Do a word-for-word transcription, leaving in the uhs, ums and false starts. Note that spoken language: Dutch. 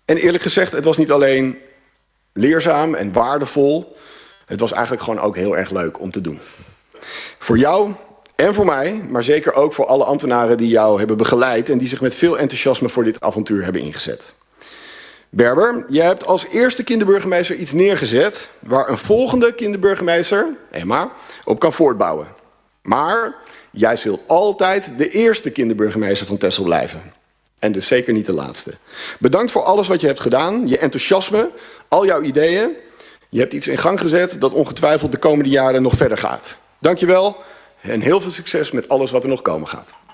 En eerlijk gezegd, het was niet alleen leerzaam en waardevol. Het was eigenlijk gewoon ook heel erg leuk om te doen. Voor jou en voor mij, maar zeker ook voor alle ambtenaren die jou hebben begeleid en die zich met veel enthousiasme voor dit avontuur hebben ingezet. Berber, jij hebt als eerste kinderburgemeester iets neergezet waar een volgende kinderburgemeester, Emma, op kan voortbouwen. Maar jij zult altijd de eerste kinderburgemeester van Texel blijven. En dus zeker niet de laatste. Bedankt voor alles wat je hebt gedaan, je enthousiasme, al jouw ideeën. Je hebt iets in gang gezet dat ongetwijfeld de komende jaren nog verder gaat. Dankjewel en heel veel succes met alles wat er nog komen gaat.